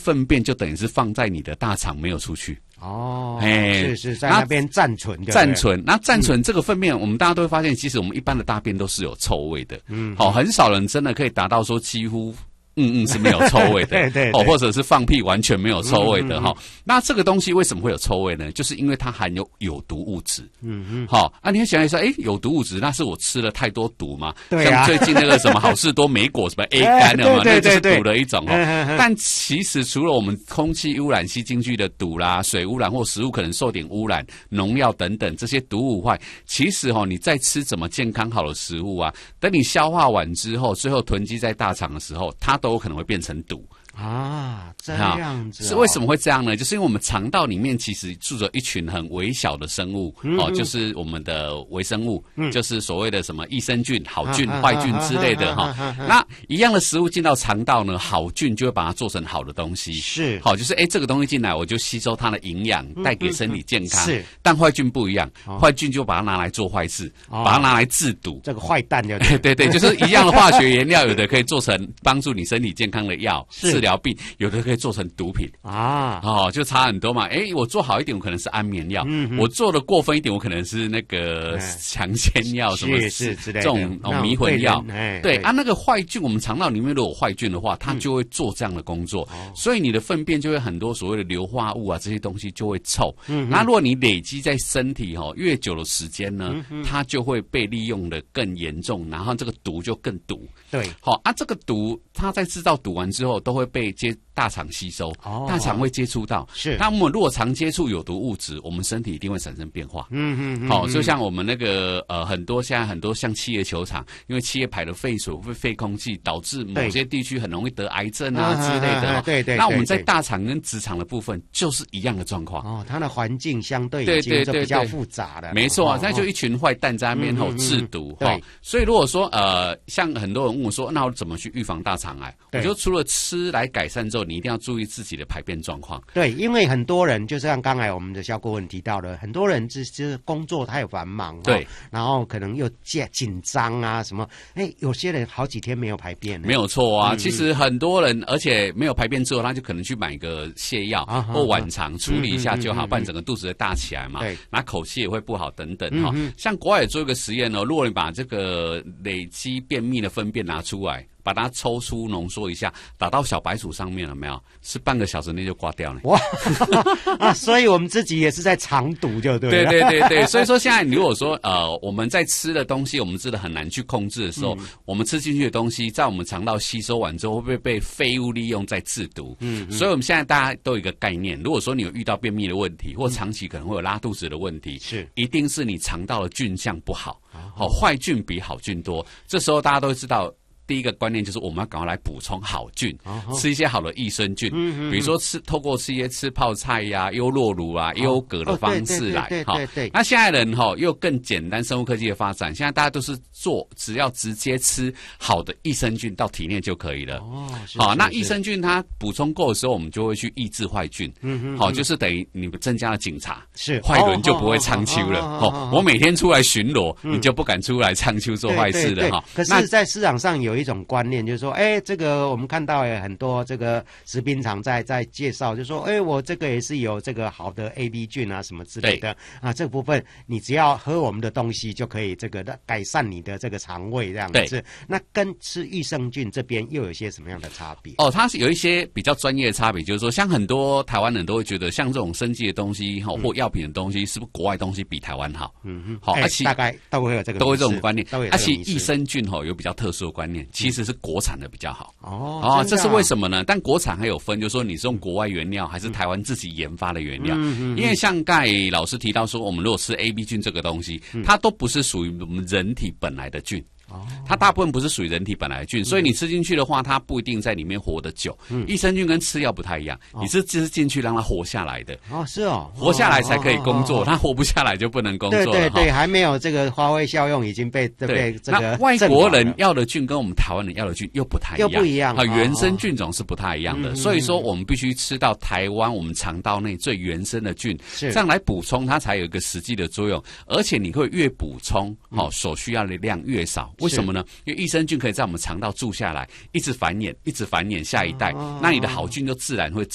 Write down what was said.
粪便就等于是放在你的大肠没有出去。 哦，是在那边暂存的， 那暂存这个粪便，我们大家都会发现，其实我们一般的大便都是有臭味的，很少人真的可以达到说几乎是没有臭味的， 对， 或者是放屁完全没有臭味的那这个东西为什么会有臭味呢？就是因为它含有毒物质，你会想一说，有毒物质，那是我吃了太多毒吗？ 对啊， 像最近那个什么好事多莓果什么 A 肝的嘛，那就是毒的一种但其实除了我们空气污染吸进去的毒啦，水污染或食物可能受点污染、农药等等这些毒物外，其实你在吃怎么健康好的食物啊，等你消化完之后，最后囤积在大肠的时候，它都有可能会变成毒。 这样子是为什么会这样呢？就是因为我们肠道里面其实住着一群很微小的生物，就是我们的微生物，就是所谓的什么益生菌、好菌、坏菌之类的那一样的食物进到肠道呢，好菌就会把它做成好的东西， 是就是这个东西进来，我就吸收它的营养，带给身体健康。 是， 但坏菌不一样，坏菌就把它拿来做坏事，把它拿来制毒。 这个坏蛋就对，就是一样的化学原料，有的可以做成帮助你身体健康的药，治疗病，有的可以做成毒品就差很多嘛。我做好一点，我可能是安眠药；我做的过分一点，我可能是那个强奸药，什么是之类的这种迷魂药。对啊， 那个坏菌，我们肠道里面如果有坏菌的话，它就会做这样的工作，所以你的粪便就会很多所谓的硫化物啊，这些东西就会臭。那如果你累积在身体越久的时间呢，它就会被利用的更严重，然后这个毒就更毒。 对， 这个毒它在制造毒完之后，都会被大肠吸收，大肠会接触到。 是， 那我们如果常接触有毒物质，我们身体一定会产生变化。就像我们那个现在很多像企业球场，因为企业排的废水会废空气，导致某些地区很容易得癌症啊之类的。 对。 那我们在大肠跟直肠的部分就是一样的状况。 它的环境相对已经比较复杂了。 没错，那就一群坏蛋在那边制毒。 对， 所以如果说像很多人问我说，那我怎么去预防大肠癌？我就除了吃来改善之后，你一定要注意自己的排便状况。 对，因为很多人就像刚才我们的肖顾问提到的，很多人就是工作太繁忙， 对， 然后可能又紧张啊什么，有些人好几天没有排便， 没有错啊。其实很多人，而且没有排便之后，他就可能去买个泻药或晚肠处理一下就好，不然整个肚子会大起来嘛。 对， 那口气也会不好等等像国外也做一个实验如果你把这个累积便秘的粪便拿出来，把它抽出浓缩一下，打到小白鼠上面了没有？是半个小时内就刮掉了。 哇所以我们自己也是在肠毒就对了。 对，所以说现在如果说我们在吃的东西，我们真的很难去控制的时候，我们吃进去的东西，在我们肠道吸收完之后，会不会被废物利用再制毒？所以我们现在大家都有一个概念，如果说你有遇到便秘的问题，或长期可能会有拉肚子的问题， 是一定是你肠道的菌相不好，坏菌比好菌多。这时候大家都知道。第一个观念就是我们要赶快来补充好菌，吃一些好的益生菌，比如说透过一些吃泡菜呀、优酪乳啊、优格的方式来。 对。 那现在人又更简单，生物科技的发展，现在大家都是只要直接吃好的益生菌到体内就可以了。那益生菌它补充够的时候，我们就会去抑制坏菌。就是等于你们增加了警察， 是坏人就不会唱秋了。我每天出来巡逻，你就不敢出来唱秋做坏事了。 可是，在市场上有一种观念，就是说，这个我们看到很多这个食品厂在介绍，就说，我这个也是有这个好的 AB 菌啊什么之类的啊，这部分你只要喝我们的东西就可以这个改善你的这个肠胃这样子。那跟吃益生菌这边又有些什么样的差别？ 它是有一些比较专业的差别，就是说，像很多台湾人都会觉得，像这种生技的东西或药品的东西，是不是国外东西比台湾好？ 大概都会有这个， 都会这种观念。其实益生菌有比较特殊的观念，其实是国产的比较好。这是为什么呢？但国产还有分，就是说你是用国外原料还是台湾自己研发的原料。因为像刚才老师提到说，我们如果吃 AB 菌这个东西，它都不是属于我们人体本来的菌。它大部分不是属于人体本来的菌，所以你吃进去的话，它不一定在里面活得久。益生菌跟吃药不太一样，你是吃进去让它活下来的。活下来才可以工作，它活不下来就不能工作了。 对，还没有这个发挥效用，已经被这个。 那外国人要的菌跟我们台湾人要的菌又不太一样， 又不一样。 原生菌种是不太一样的，所以说我们必须吃到台湾我们肠道内最原生的菌，这样来补充它才有一个实际的作用。而且你会越补充，所需要的量越少。为什么呢？因为益生菌可以在我们肠道住下来，一直繁衍下一代，那你的好菌就自然会